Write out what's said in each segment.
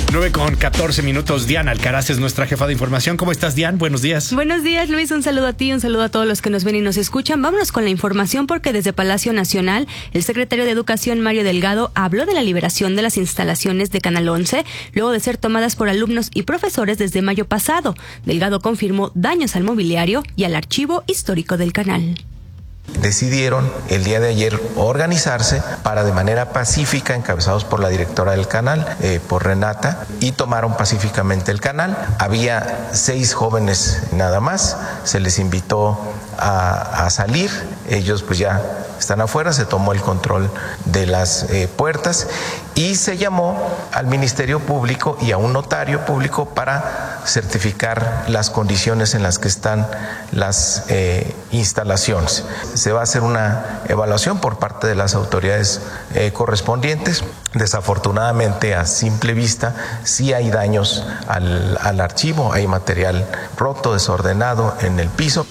9:14. Diana Alcaraz es nuestra jefa de información. ¿Cómo estás, Diana? Buenos días. Buenos días, Luis. Un saludo a ti, un saludo a todos los que nos ven y nos escuchan. Vámonos con la información porque desde Palacio Nacional, el secretario de Educación, Mario Delgado, habló de la liberación de las instalaciones de Canal 11, luego de ser tomadas por alumnos y profesores desde mayo pasado. Delgado confirmó daños al mobiliario y al archivo histórico del canal. Decidieron el día de ayer organizarse para de manera pacífica, encabezados por la directora del canal, por Renata, y tomaron pacíficamente el canal. Había 6 jóvenes nada más, se les invitó a salir, ellos pues ya están afuera, se tomó el control de las puertas y se llamó al Ministerio Público y a un notario público para certificar las condiciones en las que están las instalaciones. Se va a hacer una evaluación por parte de las autoridades correspondientes. Desafortunadamente, a simple vista, sí hay daños al archivo, hay material roto, desordenado en el piso.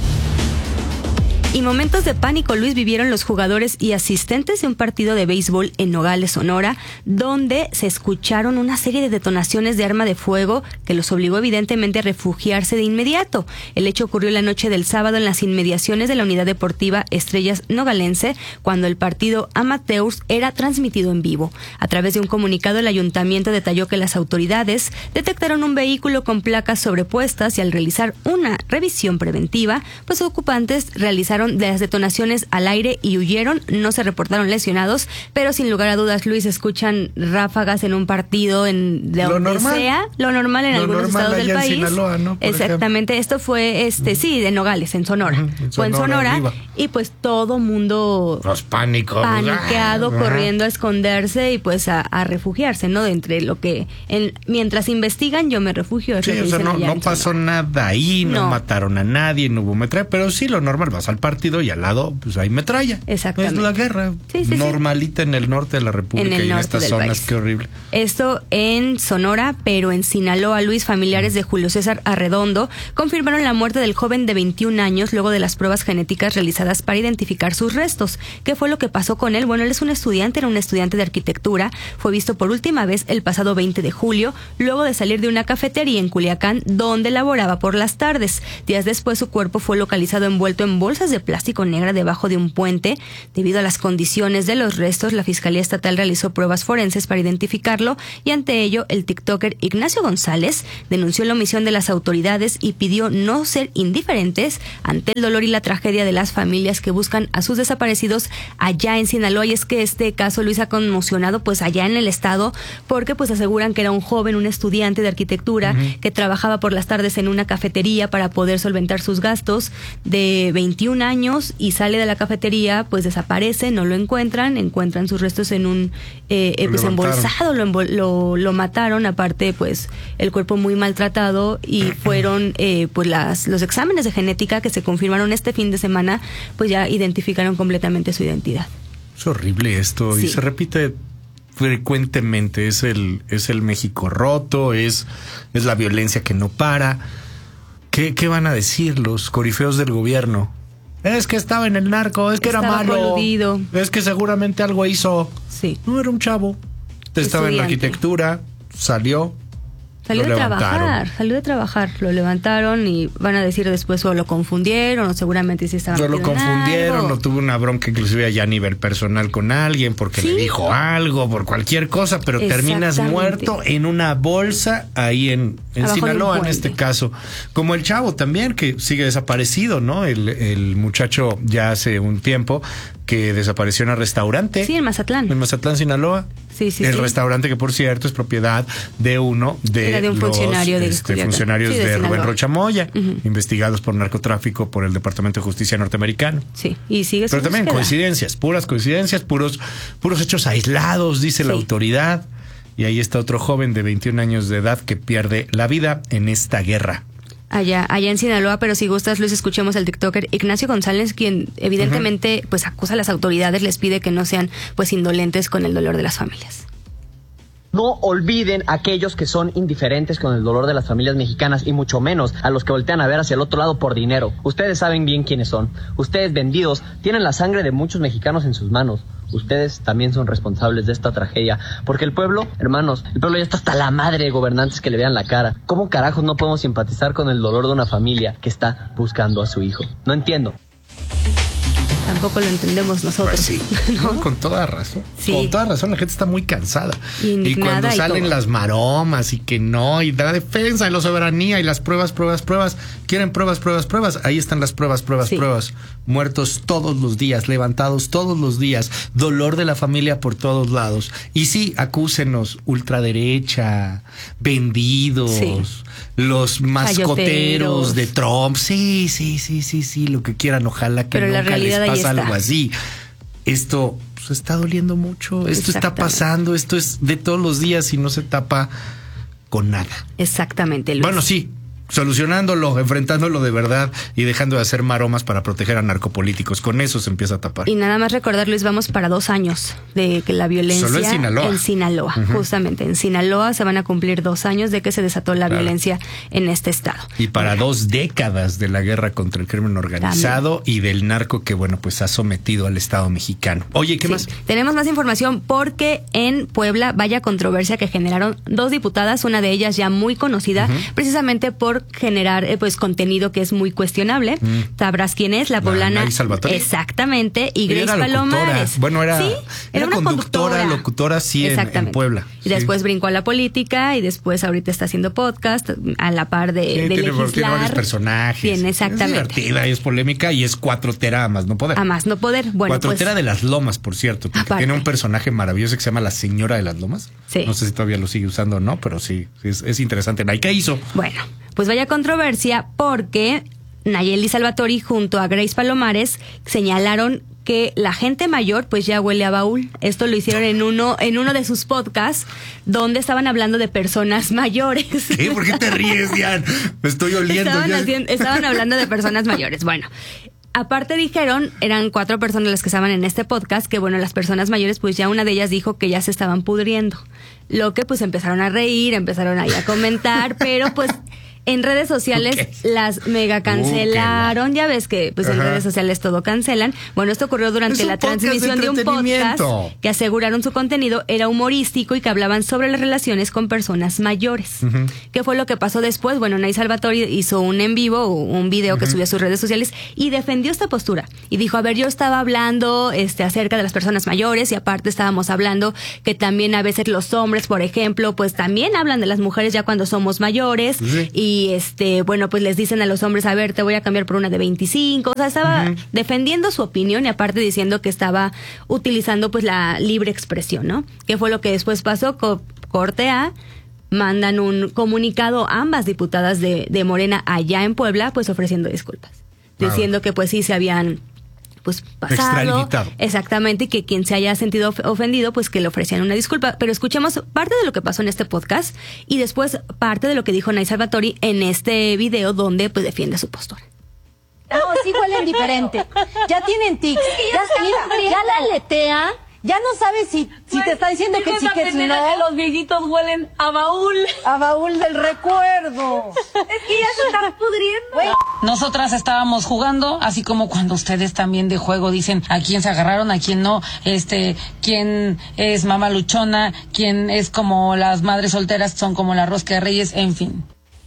Y momentos de pánico, Luis, vivieron los jugadores y asistentes de un partido de béisbol en Nogales, Sonora, donde se escucharon una serie de detonaciones de arma de fuego que los obligó evidentemente a refugiarse de inmediato. El hecho ocurrió la noche del sábado en las inmediaciones de la unidad deportiva Estrellas Nogalense, cuando el partido amateurs era transmitido en vivo. A través de un comunicado, el ayuntamiento detalló que las autoridades detectaron un vehículo con placas sobrepuestas y al realizar una revisión preventiva, pues ocupantes realizaron de las detonaciones al aire y huyeron. No se reportaron lesionados, pero sin lugar a dudas, Luis, escuchan ráfagas en un partido de donde sea, lo normal en algunos estados del país. Sinaloa, ¿no? Exactamente, esto fue sí, de Nogales, en Sonora. Fue en Sonora y pues todo mundo paniqueado, corriendo a esconderse y pues a refugiarse, ¿no? De entre lo que mientras investigan, yo me refugio. Sí, o sea, no pasó nada ahí, no mataron a nadie, no hubo metralla, pero sí, lo normal, vas al partido y al lado pues hay metralla. Exactamente. Es la guerra normalita en el norte de la República y en estas zonas, país. Qué horrible. Esto en Sonora, pero en Sinaloa, Luis, familiares de Julio César Arredondo confirmaron la muerte del joven de 21 años luego de las pruebas genéticas realizadas para identificar sus restos. ¿Qué fue lo que pasó con él? Bueno, él era un estudiante de arquitectura, fue visto por última vez el pasado 20 de julio, luego de salir de una cafetería en Culiacán, donde laboraba por las tardes. Días después, su cuerpo fue localizado envuelto en bolsas de plástico negra debajo de un puente. Debido a las condiciones de los restos, la Fiscalía Estatal realizó pruebas forenses para identificarlo y ante ello el tiktoker Ignacio González denunció la omisión de las autoridades y pidió no ser indiferentes ante el dolor y la tragedia de las familias que buscan a sus desaparecidos allá en Sinaloa. Y es que este caso, Luis, ha conmocionado pues allá en el estado porque pues aseguran que era un joven, un estudiante de arquitectura que trabajaba por las tardes en una cafetería para poder solventar sus gastos, de 21 años, y sale de la cafetería, pues desaparece, no lo encuentran sus restos en un pues embolsado, lo mataron, aparte pues el cuerpo muy maltratado, y fueron pues los exámenes de genética que se confirmaron este fin de semana, pues ya identificaron completamente su identidad. Es horrible esto, sí. Y se repite frecuentemente, es el México roto, es la violencia que no para. ¿Qué van a decir los corifeos del gobierno? Es que estaba en el narco, es que era malo, coludido. Es que seguramente algo hizo. Sí. No, era un chavo. Estaba en la arquitectura, salió de trabajar, lo levantaron y van a decir después o lo confundieron o seguramente sí estaban lo confundieron o tuvo una bronca inclusive allá a nivel personal con alguien porque le dijo algo, por cualquier cosa, pero terminas muerto en una bolsa ahí en Sinaloa, en este caso. Como el chavo también, que sigue desaparecido, ¿no? El muchacho ya hace un tiempo que desapareció en el restaurante. Sí, en Mazatlán. En Mazatlán, Sinaloa. Sí. El restaurante, que por cierto es propiedad de uno de un funcionario funcionarios de Rubén Rocha Moya, investigados por narcotráfico por el Departamento de Justicia norteamericano. Sí, y sigue su Pero también búsqueda. puras coincidencias, puros hechos aislados, dice la autoridad. Y ahí está otro joven de 21 años de edad que pierde la vida en esta guerra. Allá en Sinaloa, pero si gustas, Luis, escuchemos al tiktoker Ignacio González, quien evidentemente pues acusa a las autoridades, les pide que no sean pues indolentes con el dolor de las familias. No olviden a aquellos que son indiferentes con el dolor de las familias mexicanas y mucho menos a los que voltean a ver hacia el otro lado por dinero. Ustedes saben bien quiénes son. Ustedes, vendidos, tienen la sangre de muchos mexicanos en sus manos. ustedes también son responsables de esta tragedia, porque el pueblo, hermanos, el pueblo ya está hasta la madre de gobernantes que le vean la cara. ¿Cómo carajos no podemos simpatizar con el dolor de una familia que está buscando a su hijo? No entiendo. Tampoco lo entendemos nosotros. Pues sí, ¿no? Con toda razón. Sí. Con toda razón, la gente está muy cansada. Y cuando salen las maromas y que no, y la defensa de la soberanía y las pruebas. Quieren pruebas. Ahí están las pruebas. Sí. Muertos todos los días, levantados todos los días, dolor de la familia por todos lados. Y sí, acúsenos, ultraderecha, vendidos, sí, los mascoteros de Trump. Sí, lo que quieran, ojalá que nunca les pase algo así. Esto pues, está doliendo mucho, esto está pasando, esto es de todos los días y no se tapa con nada. Exactamente, Luis. Bueno, sí, solucionándolo, enfrentándolo de verdad y dejando de hacer maromas para proteger a narcopolíticos. Con eso se empieza a tapar. Y nada más recordar, Luis, vamos para 2 años de que la violencia... Solo en Sinaloa. En Sinaloa, justamente. En Sinaloa se van a cumplir 2 años de que se desató la violencia en este estado. Y para 2 décadas de la guerra contra el crimen organizado también, y del narco que, bueno, pues ha sometido al Estado mexicano. Oye, ¿qué más? Tenemos más información porque en Puebla, vaya controversia que generaron 2 diputadas, una de ellas ya muy conocida, precisamente por generar pues contenido que es muy cuestionable. Sabrás quién es, la poblana. Exactamente, y Grace Palomares. Bueno, era una conductora, locutora, sí, en Puebla. Y después brincó a la política y después ahorita está haciendo podcast a la par de legislar. Tiene varios personajes. Exactamente. Es divertida y es polémica y es cuatrotera a más no poder. A más no poder. Bueno, cuatrotera pues, de las Lomas, por cierto. Tiene un personaje maravilloso que se llama la Señora de las Lomas. Sí. No sé si todavía lo sigue usando o no, pero sí, es interesante. ¿Qué hizo? Bueno, pues vaya controversia porque Nayeli Salvatori junto a Grace Palomares señalaron que la gente mayor pues ya huele a baúl. Esto lo hicieron en uno de sus podcasts donde estaban hablando de personas mayores. ¿Qué? ¿Por qué te ríes, Dian? Me estoy oliendo. Estaban hablando de personas mayores. Bueno, aparte dijeron, eran 4 personas las que estaban en este podcast, que bueno, las personas mayores, pues ya una de ellas dijo que ya se estaban pudriendo. Lo que pues empezaron a reír, empezaron ahí a comentar, pero pues en redes sociales las mega cancelaron. Ya ves que pues en redes sociales todo cancelan. Bueno, esto ocurrió durante la transmisión de un podcast que aseguraron su contenido era humorístico y que hablaban sobre las relaciones con personas mayores. ¿Qué fue lo que pasó después? Bueno, Nay Salvatori hizo un en vivo, un video que subió a sus redes sociales y defendió esta postura. Y dijo, a ver, yo estaba hablando acerca de las personas mayores y aparte estábamos hablando que también a veces los hombres, por ejemplo, pues también hablan de las mujeres ya cuando somos mayores. Y bueno, pues les dicen a los hombres, a ver, te voy a cambiar por una de 25. O sea, estaba defendiendo su opinión y aparte diciendo que estaba utilizando pues la libre expresión, ¿no? ¿Qué fue lo que después pasó? Corte A, mandan un comunicado a ambas diputadas de Morena allá en Puebla, pues ofreciendo disculpas. Diciendo que pues sí se habían pues pasado, exactamente, y que quien se haya sentido ofendido, pues que le ofrecían una disculpa. Pero escuchemos parte de lo que pasó en este podcast y después parte de lo que dijo Nay Salvatori en este video donde pues defiende su postura. No, sí huelen diferente. Ya tienen tics. Ya la aletea. Ya no sabes si te está diciendo que sí, que no. Que los viejitos huelen a baúl. A baúl del recuerdo. Es que ya se están pudriendo. Nosotras estábamos jugando, así como cuando ustedes también de juego dicen a quién se agarraron, a quién no, quién es mamá luchona, quién es como las madres solteras, son como la rosca de reyes, en fin.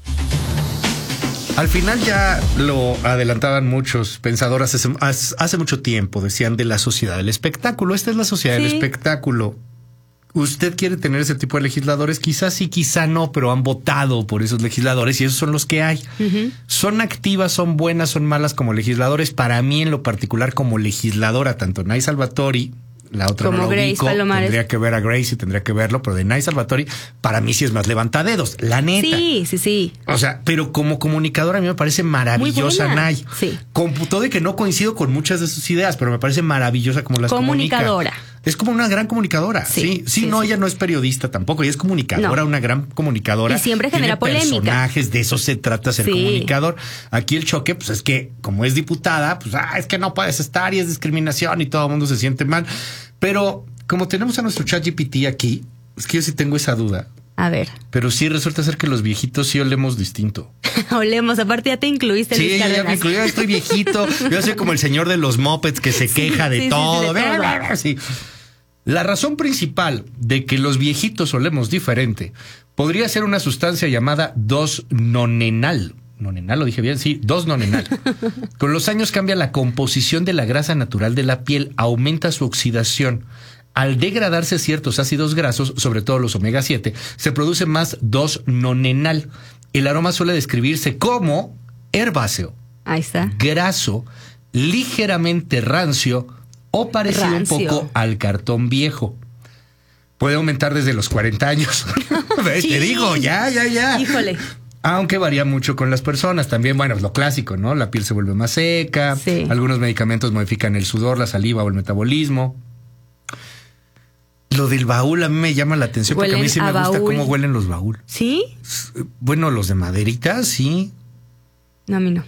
Al final ya lo adelantaban muchos pensadores hace mucho tiempo, decían de la sociedad del espectáculo. Esta es la sociedad del espectáculo. ¿Usted quiere tener ese tipo de legisladores? Quizás sí, quizá no, pero han votado por esos legisladores y esos son los que hay. Son activas, son buenas, son malas como legisladores. Para mí en lo particular como legisladora, tanto Nay Salvatori, la otra como no la ubico, tendría que ver a Grace y tendría que verlo, pero de Nay Salvatori, para mí sí es más levantadedos, la neta. Sí. O sea, pero como comunicadora a mí me parece maravillosa Nay. Sí. Con todo de que no coincido con muchas de sus ideas, pero me parece maravillosa como las comunicadora. Es como una gran comunicadora. Sí, ella no es periodista tampoco, ella es comunicadora, una gran comunicadora. Y siempre genera polémica. Personajes, de eso se trata, ser comunicador. Aquí el choque, pues es que como es diputada, pues es que no puedes estar y es discriminación y todo el mundo se siente mal. Pero como tenemos a nuestro ChatGPT aquí, es que yo sí tengo esa duda. A ver. Pero sí resulta ser que los viejitos sí olemos distinto. Olemos, aparte ya te incluiste. Sí, ya me incluí, estoy viejito. Yo soy como el señor de los mopeds que se queja de todo. Sí. La razón principal de que los viejitos olemos diferente podría ser una sustancia llamada 2-nonenal. ¿Nonenal? ¿Lo dije bien? Sí, 2-nonenal. Con los años cambia la composición de la grasa natural de la piel, aumenta su oxidación. Al degradarse ciertos ácidos grasos, sobre todo los omega 7, se produce más 2-nonenal. El aroma suele describirse como herbáceo, ahí está, graso, ligeramente rancio o parecido un poco al cartón viejo. Puede aumentar desde los 40 años. Sí. Te digo, ya. Híjole. Aunque varía mucho con las personas. También, bueno, es lo clásico, ¿no? La piel se vuelve más seca. Sí. Algunos medicamentos modifican el sudor, la saliva o el metabolismo. Lo del baúl a mí me llama la atención porque a mí sí me gusta cómo huelen los baúl. ¿Sí? Bueno, los de maderita, sí. No, a mí no.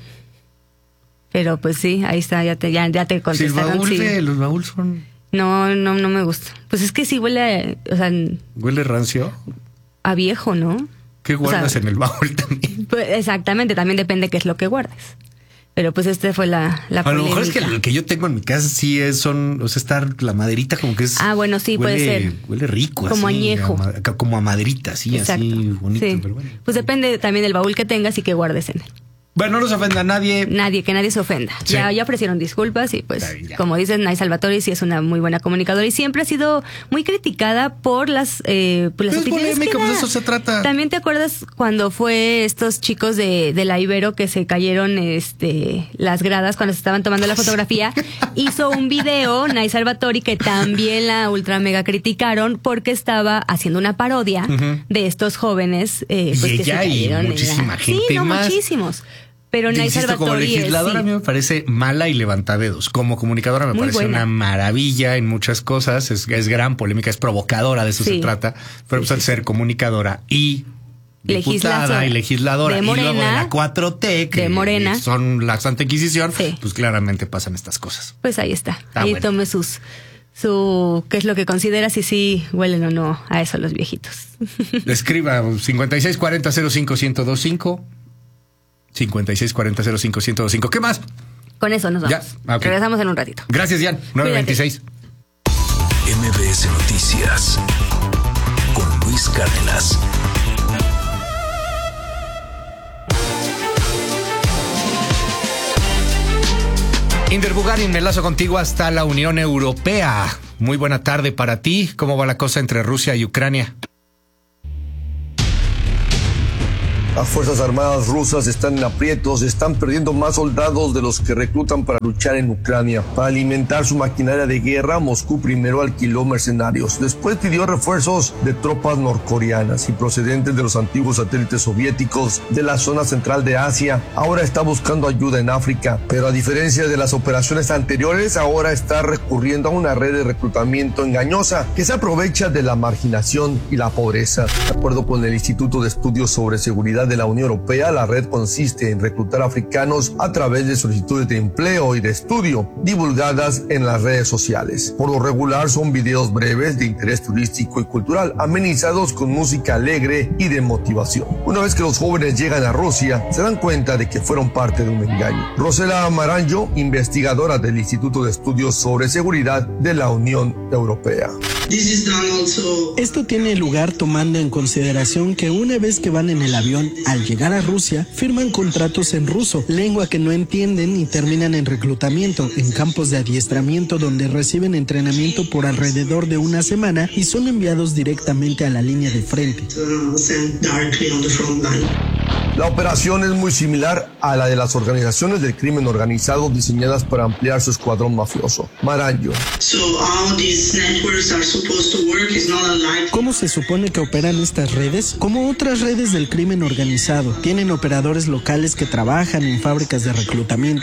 Pero pues sí, ahí está, ya te contestaron. Sí, los baúl son... No me gusta. Pues es que sí huele, o sea... ¿Huele rancio? A viejo, ¿no? ¿Qué guardas en el baúl también? Pues exactamente, también depende qué es lo que guardes. Pero pues fue la a lo mejor es que el que yo tengo en mi casa sí está la maderita como que es... Ah, bueno, sí, puede ser. Huele rico. Como así, añejo. Como a maderita, sí, exacto. Así bonito. Sí. Pero bueno. Pues depende también del baúl que tengas y que guardes en él. Bueno, no nos ofenda a nadie. Que nadie se ofenda. Sí. Ya ofrecieron disculpas y pues, como dices, Nay Salvatori sí es una muy buena comunicadora y siempre ha sido muy criticada por las opiniones polémica, pues eso se trata. También te acuerdas cuando fue estos chicos de la Ibero que se cayeron las gradas cuando se estaban tomando la fotografía. Hizo un video, Nay Salvatori, que también la ultra mega criticaron porque estaba haciendo una parodia de estos jóvenes pues, y que se cayeron. Y muchísima gente más. Muchísimos. Pero Nay Salvatori, como legisladora a mí me parece mala y levantadedos. Como comunicadora me parece una maravilla en muchas cosas. Es gran polémica, es provocadora, de eso se trata. Pero pues al ser comunicadora y diputada y legisladora de Morena, y luego de la 4T, que de Morena, son la Santa Inquisición, pues claramente pasan estas cosas. Pues ahí está. Ahí tome qué es lo que consideras y si huelen o no a eso los viejitos. Escriba 5640-05-1025. 5640-05-1025. ¿Qué más? Con eso nos vamos. Ya, okay. Regresamos en un ratito. Gracias, Jan. 9:26. MBS Noticias con Luis Cárdenas. Inder Bugarin, me enlazo contigo hasta la Unión Europea. Muy buena tarde para ti. ¿Cómo va la cosa entre Rusia y Ucrania? Las Fuerzas Armadas rusas están en aprietos, están perdiendo más soldados de los que reclutan para luchar en Ucrania. Para alimentar su maquinaria de guerra, Moscú primero alquiló mercenarios, después pidió refuerzos de tropas norcoreanas y procedentes de los antiguos satélites soviéticos de la zona central de Asia. Ahora está buscando ayuda en África, pero a diferencia de las operaciones anteriores, ahora está recurriendo a una red de reclutamiento engañosa que se aprovecha de la marginación y la pobreza. De acuerdo con el Instituto de Estudios sobre Seguridad de la Unión Europea, la red consiste en reclutar africanos a través de solicitudes de empleo y de estudio divulgadas en las redes sociales. Por lo regular son videos breves de interés turístico y cultural, amenizados con música alegre y de motivación. Una vez que los jóvenes llegan a Rusia, se dan cuenta de que fueron parte de un engaño. Rosela Maranjo, investigadora del Instituto de Estudios sobre Seguridad de la Unión Europea. Esto tiene lugar tomando en consideración que una vez que van en el avión, al llegar a Rusia, firman contratos en ruso, lengua que no entienden y terminan en reclutamiento, en campos de adiestramiento donde reciben entrenamiento por alrededor de una semana y son enviados directamente a la línea de frente. La operación es muy similar a la de las organizaciones del crimen organizado diseñadas para ampliar su escuadrón mafioso. Maranjo. ¿Cómo se supone que operan estas redes? Como otras redes del crimen organizado. Tienen operadores locales que trabajan en fábricas de reclutamiento.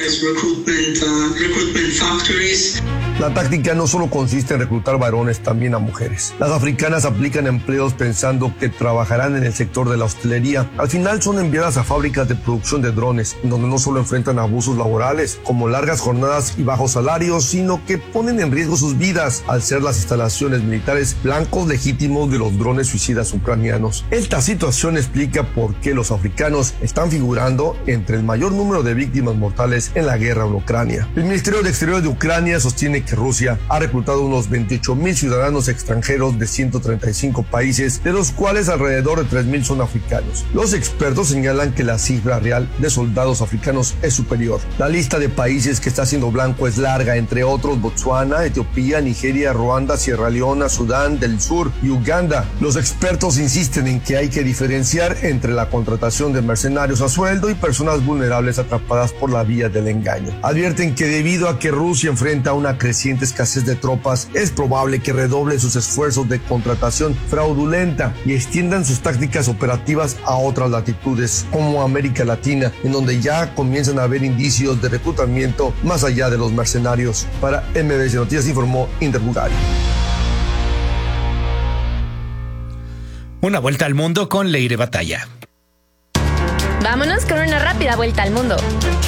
La táctica no solo consiste en reclutar varones, también a mujeres. Las africanas aplican empleos pensando que trabajarán en el sector de la hostelería. Al final son son enviadas a fábricas de producción de drones, donde no solo enfrentan abusos laborales, como largas jornadas y bajos salarios, sino que ponen en riesgo sus vidas al ser las instalaciones militares blancos legítimos de los drones suicidas ucranianos. Esta situación explica por qué los africanos están figurando entre el mayor número de víctimas mortales en la guerra en Ucrania. El Ministerio de Exteriores de Ucrania sostiene que Rusia ha reclutado unos 28,000 ciudadanos extranjeros de 135 países, de los cuales alrededor de 3,000 son africanos. Los expertos señalan que la cifra real de soldados africanos es superior. La lista de países que está haciendo blanco es larga, entre otros Botsuana, Etiopía, Nigeria, Ruanda, Sierra Leona, Sudán del Sur y Uganda. Los expertos insisten en que hay que diferenciar entre la contratación de mercenarios a sueldo y personas vulnerables atrapadas por la vía del engaño. Advierten que debido a que Rusia enfrenta una creciente escasez de tropas, es probable que redoble sus esfuerzos de contratación fraudulenta y extiendan sus tácticas operativas a otras latitudes, como América Latina, en donde ya comienzan a haber indicios de reclutamiento más allá de los mercenarios. Para MBS Noticias informó Inder Bugari. Una vuelta al mundo con Leire Batalla. Vámonos con una rápida vuelta al mundo.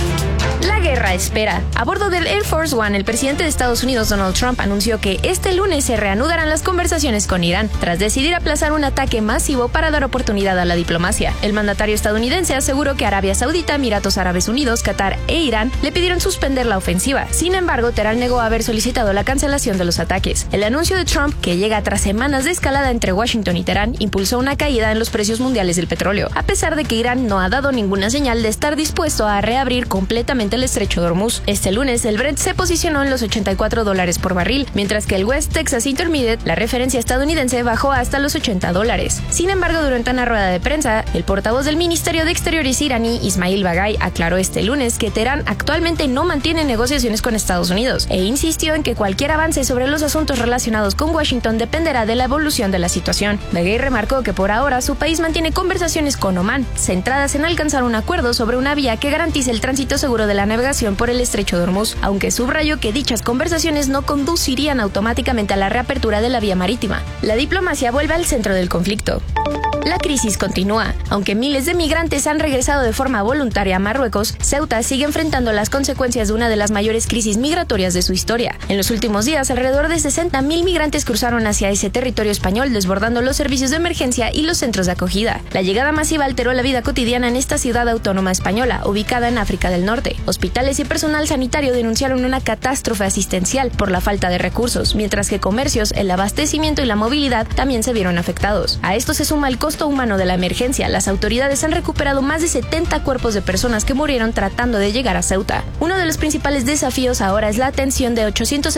La guerra espera. A bordo del Air Force One, el presidente de Estados Unidos, Donald Trump, anunció que este lunes se reanudarán las conversaciones con Irán, tras decidir aplazar un ataque masivo para dar oportunidad a la diplomacia. El mandatario estadounidense aseguró que Arabia Saudita, Emiratos Árabes Unidos, Qatar e Irán le pidieron suspender la ofensiva. Sin embargo, Teherán negó haber solicitado la cancelación de los ataques. El anuncio de Trump, que llega tras semanas de escalada entre Washington y Teherán, impulsó una caída en los precios mundiales del petróleo, a pesar de que Irán no ha dado ninguna señal de estar dispuesto a reabrir completamente el estrecho de Hormuz. Este lunes, el Brent se posicionó en los $84 por barril, mientras que el West Texas Intermediate, la referencia estadounidense, bajó hasta los $80. Sin embargo, durante una rueda de prensa, el portavoz del Ministerio de Exteriores iraní, Ismail Bagay, aclaró este lunes que Teherán actualmente no mantiene negociaciones con Estados Unidos e insistió en que cualquier avance sobre los asuntos relacionados con Washington dependerá de la evolución de la situación. Bagay remarcó que por ahora su país mantiene conversaciones con Omán, centradas en alcanzar un acuerdo sobre una vía que garantice el tránsito seguro de la navegación por el estrecho de Hormuz, aunque subrayó que dichas conversaciones no conducirían automáticamente a la reapertura de la vía marítima. La diplomacia vuelve al centro del conflicto. La crisis continúa. Aunque miles de migrantes han regresado de forma voluntaria a Marruecos, Ceuta sigue enfrentando las consecuencias de una de las mayores crisis migratorias de su historia. En los últimos días, alrededor de 60,000 migrantes cruzaron hacia ese territorio español, desbordando los servicios de emergencia y los centros de acogida. La llegada masiva alteró la vida cotidiana en esta ciudad autónoma española, ubicada en África del Norte. Hospitales y personal sanitario denunciaron una catástrofe asistencial por la falta de recursos, mientras que comercios, el abastecimiento y la movilidad también se vieron afectados. A esto se suma el costo humano de la emergencia. Las autoridades han recuperado más de 70 cuerpos de personas que murieron tratando de llegar a Ceuta. Uno de los principales desafíos ahora es la atención de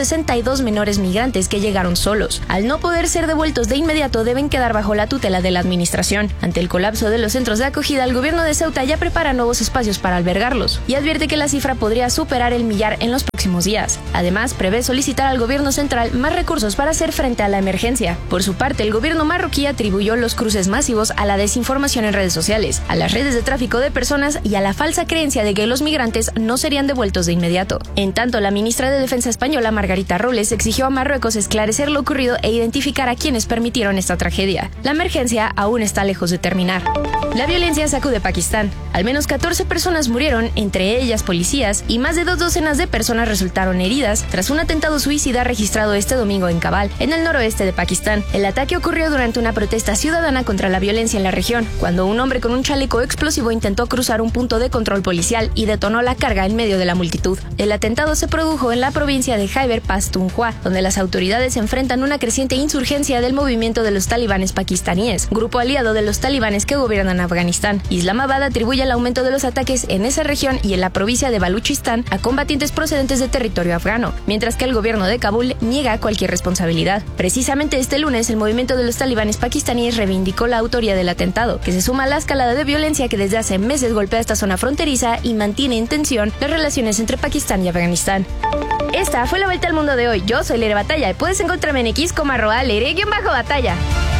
862 menores migrantes que llegaron solos. Al no poder ser devueltos de inmediato, deben quedar bajo la tutela de la administración. Ante el colapso de los centros de acogida, el gobierno de Ceuta ya prepara nuevos espacios para albergarlos y advierte que la cifra podría superar el millar en los próximos días. Además, prevé solicitar al gobierno central más recursos para hacer frente a la emergencia. Por su parte, el gobierno marroquí atribuyó los cruces masivos a la desinformación en redes sociales, a las redes de tráfico de personas y a la falsa creencia de que los migrantes no serían devueltos de inmediato. En tanto, la ministra de Defensa española, Margarita Robles, exigió a Marruecos esclarecer lo ocurrido e identificar a quienes permitieron esta tragedia. La emergencia aún está lejos de terminar. La violencia sacude Pakistán. Al menos 14 personas murieron, entre ellas policías, y más de 2 docenas de personas resultaron heridas tras un atentado suicida registrado este domingo en Kabul, en el noroeste de Pakistán. El ataque ocurrió durante una protesta ciudadana contra la violencia en la región, cuando un hombre con un chaleco explosivo intentó cruzar un punto de control policial y detonó la carga en medio de la multitud. El atentado se produjo en la provincia de Khyber Pakhtunkhwa, donde las autoridades enfrentan una creciente insurgencia del movimiento de los talibanes pakistaníes, grupo aliado de los talibanes que gobiernan Afganistán. Islamabad atribuye el aumento de los ataques en esa región y en la provincia de Baluchistán a combatientes procedentes de territorio afgano, mientras que el gobierno de Kabul niega cualquier responsabilidad. Precisamente este lunes, el movimiento de los talibanes pakistaníes reivindicó la autoría del atentado, que se suma a la escalada de violencia que desde hace meses golpea esta zona fronteriza y mantiene en tensión las relaciones entre Pakistán y Afganistán. Esta fue la vuelta al mundo de hoy. Yo soy Leire Batalla y puedes encontrarme en X como @Leire_Batalla.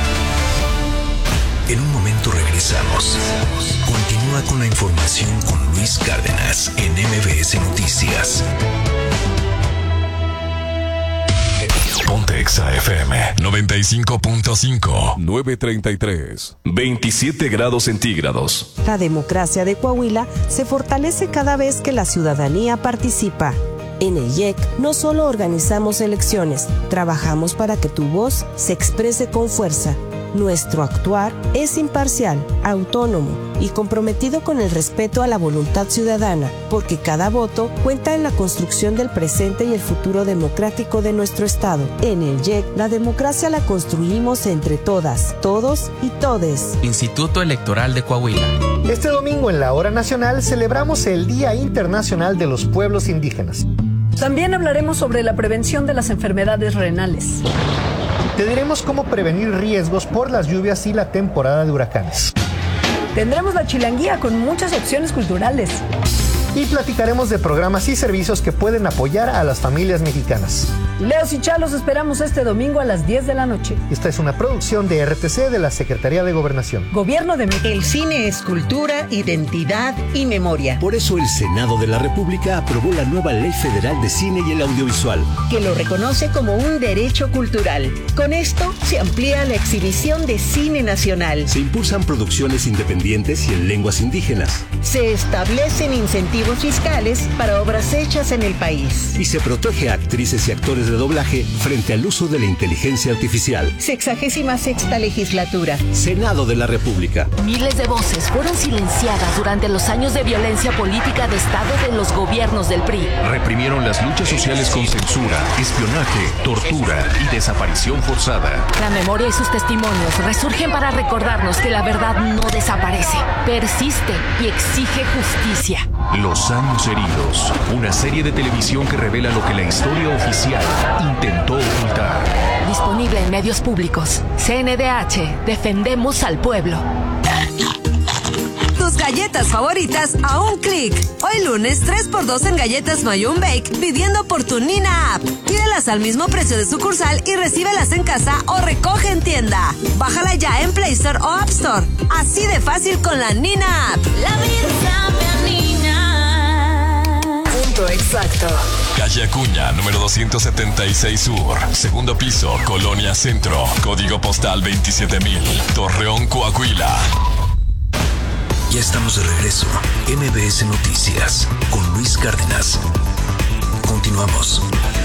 En un momento regresamos. Continúa con la información con Luis Cárdenas en MBS Noticias. Ponte Exa FM 95.5. 9:33. 27 grados centígrados. La democracia de Coahuila se fortalece cada vez que la ciudadanía participa. En el IEC no solo organizamos elecciones, trabajamos para que tu voz se exprese con fuerza. Nuestro actuar es imparcial, autónomo y comprometido con el respeto a la voluntad ciudadana, porque cada voto cuenta en la construcción del presente y el futuro democrático de nuestro Estado. En el IEC, la democracia la construimos entre todas, todos y todes. Instituto Electoral de Coahuila. Este domingo en la Hora Nacional celebramos el Día Internacional de los Pueblos Indígenas. También hablaremos sobre la prevención de las enfermedades renales. Te diremos cómo prevenir riesgos por las lluvias y la temporada de huracanes. Tendremos la chilanguía con muchas opciones culturales. Y platicaremos de programas y servicios que pueden apoyar a las familias mexicanas. Leos y Chalos esperamos este domingo a las 10 de la noche. Esta es una producción de RTC de la Secretaría de Gobernación. Gobierno de México. El cine es cultura, identidad y memoria. Por eso el Senado de la República aprobó la nueva Ley Federal de Cine y el Audiovisual, que lo reconoce como un derecho cultural. Con esto se amplía la exhibición de cine nacional. Se impulsan producciones independientes y en lenguas indígenas. Se establecen incentivos fiscales para obras hechas en el país. Y se protege a actrices y actores de doblaje frente al uso de la inteligencia artificial. 66ª legislatura. Senado de la República. Miles de voces fueron silenciadas durante los años de violencia política de Estado de los gobiernos del PRI. Reprimieron las luchas sociales con censura, espionaje, tortura y desaparición forzada. La memoria y sus testimonios resurgen para recordarnos que la verdad no desaparece, persiste y exige justicia. Los años heridos, una serie de televisión que revela lo que la historia oficial intentó ocultar. Disponible en medios públicos. CNDH, defendemos al pueblo. Tus galletas favoritas a un clic. Hoy lunes 3x2 en galletas Mayun Bake pidiendo por tu Nina App. Pídelas al mismo precio de sucursal y recíbelas en casa o recoge en tienda. Bájala ya en Play Store o App Store. Así de fácil con la Nina App. La vida me anina. Punto exacto. Calle Acuña, número 276 Sur, segundo piso, Colonia Centro, código postal 27000, Torreón, Coahuila. Ya estamos de regreso. MBS Noticias con Luis Cárdenas. Continuamos.